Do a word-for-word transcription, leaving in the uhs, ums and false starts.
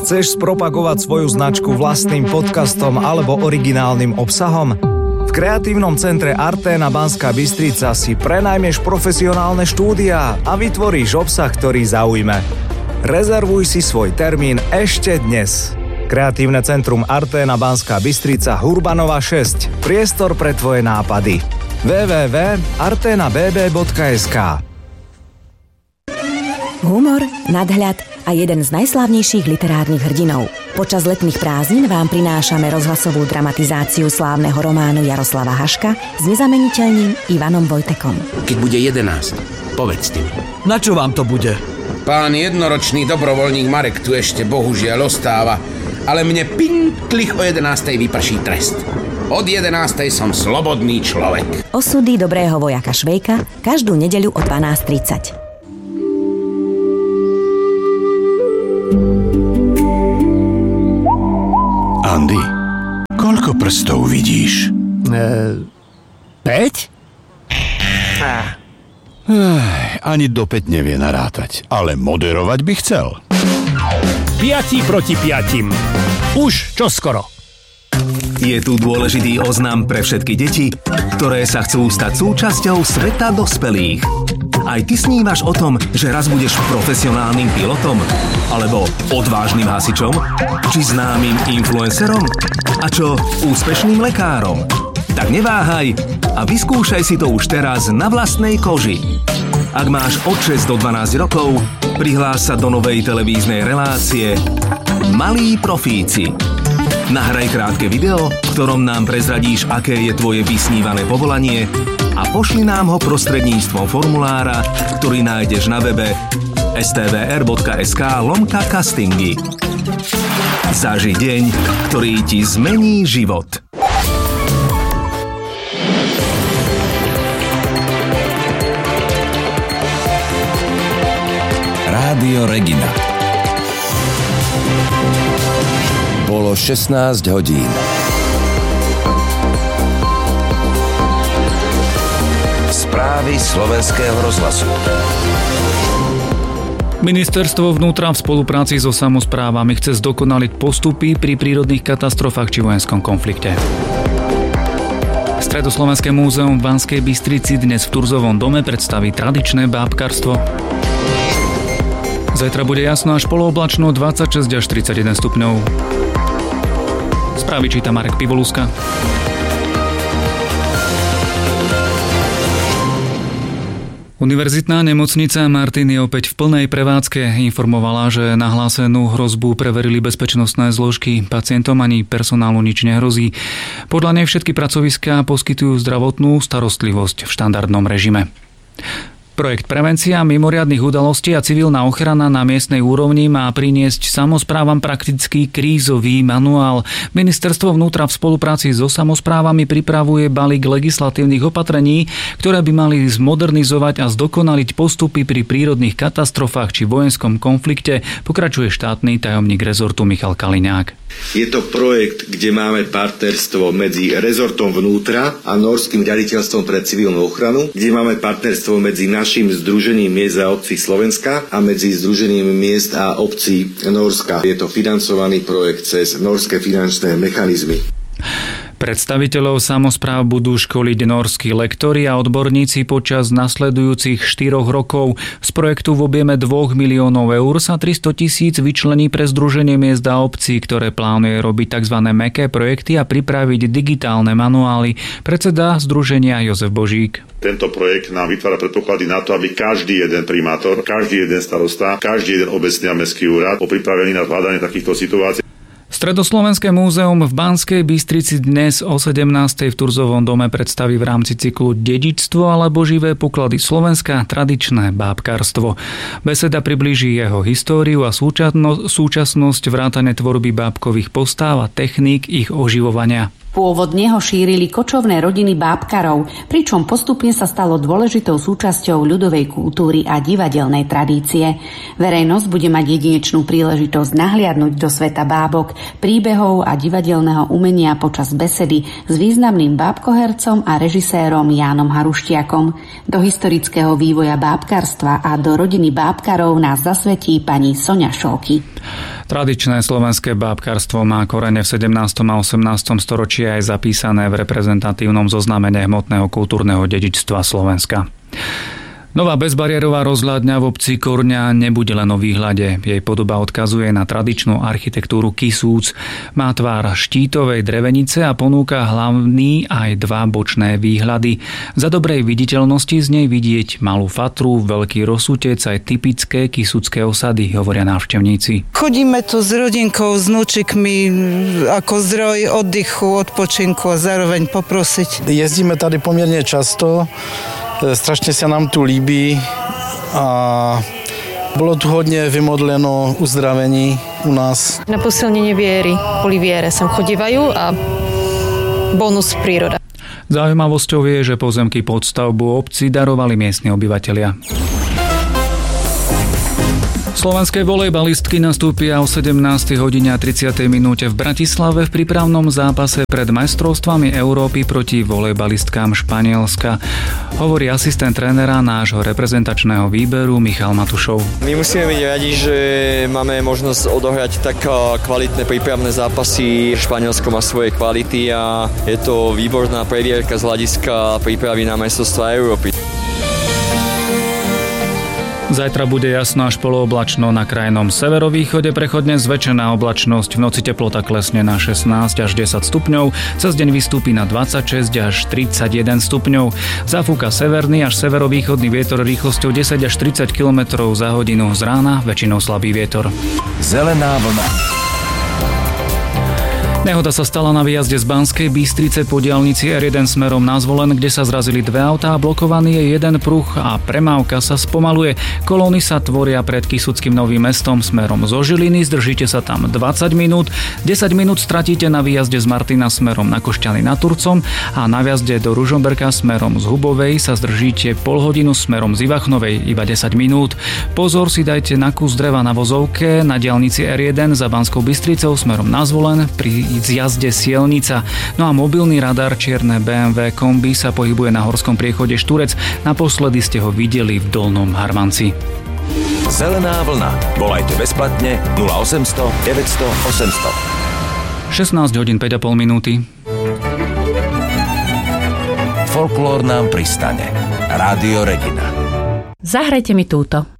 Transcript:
Chceš spropagovať svoju značku vlastným podcastom alebo originálnym obsahom? V kreatívnom centre Arténa Banská Bystrica si prenajmeš profesionálne štúdiá a vytvoríš obsah, ktorý zaujme. Rezervuj si svoj termín ešte dnes. Kreatívne centrum Arténa Banská Bystrica Hurbanova šesť. Priestor pre tvoje nápady. w w w bodka artena b b bodka es ka. Humor, nadhľad a jeden z najslávnejších literárnych hrdinov. Počas letných prázdnin vám prinášame rozhlasovú dramatizáciu slávneho románu Jaroslava Haška s nezameniteľným Ivanom Vojtekom. Keď bude jedenásť, povedzte mi. Na čo vám to bude? Pán jednoročný dobrovoľník Marek tu ešte bohužiaľ ostáva, ale mne pinklich o jedenástej vyprší trest. Od jedenástej som slobodný človek. Osudy dobrého vojaka Švejka každú nedeľu o dvanásť tridsať. Andy, koľko prstov vidíš? E, päť? Ech, ani do päť nevie narátať, ale moderovať by chcel. Piati proti piatim. Už čoskoro. Je tu dôležitý oznam pre všetky deti, ktoré sa chcú stať súčasťou sveta dospelých. Aj ty snívaš o tom, že raz budeš profesionálnym pilotom? Alebo odvážnym hasičom? Či známym influencerom? A čo úspešným lekárom? Tak neváhaj a vyskúšaj si to už teraz na vlastnej koži. Ak máš od šesť do dvanásť rokov, prihlás sa do novej televíznej relácie Malí profíci. Nahraj krátke video, v ktorom nám prezradíš, aké je tvoje vysnívané povolanie a pošli nám ho prostredníctvom formulára, ktorý nájdeš na webe es té vé er bodka es ká lomka castingy. Zaži deň, ktorý ti zmení život. Rádio Regina. Bolo šestnásť hodín. Správy slovenského rozhlasu. Ministerstvo vnútra v spolupráci so samosprávami chce zdokonaliť postupy pri prírodných katastrofách či vojenskom konflikte. Stredoslovenské múzeum v Banskej Bystrici dnes v Turzovom dome predstaví tradičné bábkarstvo. Zajtra bude jasno až polooblačno, dvadsaťšesť až tridsaťjeden stupňov. Správy číta Marek Pivoluska. Univerzitná nemocnica Martin je opäť v plnej prevádzke. Informovala, že nahlásenú hrozbu preverili bezpečnostné zložky. Pacientom ani personálu nič nehrozí. Podľa nej všetky pracoviská poskytujú zdravotnú starostlivosť v štandardnom režime. Projekt Prevencia mimoriadnych udalostí a civilná ochrana na miestnej úrovni má priniesť samosprávam praktický krízový manuál. Ministerstvo vnútra v spolupráci so samosprávami pripravuje balík legislatívnych opatrení, ktoré by mali zmodernizovať a zdokonaliť postupy pri prírodných katastrofách či vojenskom konflikte, pokračuje štátny tajomník rezortu Michal Kaliňák. Je to projekt, kde máme partnerstvo medzi rezortom vnútra a Norským riaditeľstvom pre civilnú ochranu, kde máme partnerstvo medzi našim Združením miest a obcí Slovenska a medzi Združením miest a obcí Norska. Je to financovaný projekt cez norské finančné mechanizmy. Predstaviteľov samospráv budú školiť norskí lektori a odborníci počas nasledujúcich štyroch rokov. Z projektu v objeme dvoch miliónov eur sa tristo tisíc vyčlení pre Združenie miest a obcí, ktoré plánuje robiť tzv. Mäkké projekty a pripraviť digitálne manuály. Predseda Združenia Jozef Božík. Tento projekt nám vytvára predpoklady na to, aby každý jeden primátor, každý jeden starosta, každý jeden obecný a mestský úrad bol pripravený na zvládanie takýchto situácií. Stredoslovenské múzeum v Banskej Bystrici dnes o sedemnástej v Turzovom dome predstaví v rámci cyklu Dedičstvo alebo živé poklady Slovenska tradičné bábkarstvo. Beseda priblíži jeho históriu a súčasnosť vrátane tvorby bábkových postáv a techník ich oživovania. Pôvodne ho šírili kočovné rodiny bábkarov, pričom postupne sa stalo dôležitou súčasťou ľudovej kultúry a divadelnej tradície. Verejnosť bude mať jedinečnú príležitosť nahliadnúť do sveta bábok, príbehov a divadelného umenia počas besedy s významným bábkohercom a režisérom Jánom Haruštiakom. Do historického vývoja bábkarstva a do rodiny bábkarov nás zasvetí pani Soňa Šóky. Tradičné slovenské bábkarstvo má korene v sedemnástom a osemnástom storočí a je zapísané v reprezentatívnom zoznamení hmotného kultúrneho dedičstva Slovenska. Nová bezbariérová rozhľadňa v obci Korňa nebude len o výhľade. Jej podoba odkazuje na tradičnú architektúru Kisúc. Má tvár štítovej drevenice a ponúka hlavný aj dva bočné výhľady. Za dobrej viditeľnosti z nej vidieť malú fatru, veľký rozsútec aj typické kisúcké osady, hovoria návštevníci. Chodíme tu s rodinkou, s vnúčikmi ako zdroj oddychu, odpočinku a zároveň poprosiť. Jezdíme tady poměrně často. Strašně se nám tu líbí a bylo tu hodně vymodleno uzdravení u nás. Na posilnenie viery, kvôli viere sem chodívajú a bonus príroda. Zaujímavosťou je, že pozemky pod stavbu obci darovali miestni obyvatelia. Slovenské volejbalistky nastúpia o sedemnástej hodine a tridsiatej minúte v Bratislave v prípravnom zápase pred majstrovstvami Európy proti volejbalistkám Španielska. Hovorí asistent trénera nášho reprezentačného výberu Michal Matušov. My musíme byť radi, že máme možnosť odohrať tak kvalitné prípravné zápasy. Španielsko má svoje kvality a je to výborná previerka z hľadiska prípravy na majstrovstvá Európy. Zajtra bude jasno až polooblačno, na krajnom severovýchode prechodne zväčšená oblačnosť. V noci teplota klesne na šestnásť až desať stupňov, cez deň vystúpi na dvadsaťšesť až tridsaťjeden stupňov. Zafúka severný až severovýchodný vietor rýchlosťou desať až tridsať kilometrov za hodinu, z rána väčšinou slabý vietor. Zelená vlna. Nehoda sa stala na výjazde z Banskej Bystrice po diaľnici er jeden smerom na Zvolen, kde sa zrazili dve autá, blokovaný je jeden pruh a premávka sa spomaluje. Kolóny sa tvoria pred Kysuckým Novým Mestom smerom zo Žiliny, zdržíte sa tam dvadsať minút, desať minút stratíte na výjazde z Martina smerom na Košťany nad Turcom a na výjazde do Ružomberka smerom z Hubovej sa zdržíte pol hodinu, smerom z Ivachnovej iba desať minút. Pozor si dajte na kus dreva na vozovke na diaľnici er jeden za Banskou Bystricou smerom na Zvolen pri zjazde Sielnica. No a mobilný radar čierne bé em vé kombi sa pohybuje na horskom priechode Šturec. Naposledy ste ho videli v Dolnom Harmanci. Zelená vlna. Volajte bezplatne nula osemsto deväťsto osemsto. šestnásť hodín päť a pol minúty. Folklór nám pristane. Rádio Regina. Zahrajte mi túto.